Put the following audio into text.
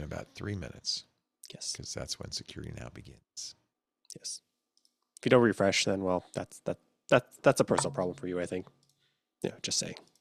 about 3 minutes Yes. because that's when security now begins. Yes. If you don't refresh, then well, that's a personal problem for you, I think. Yeah, just saying.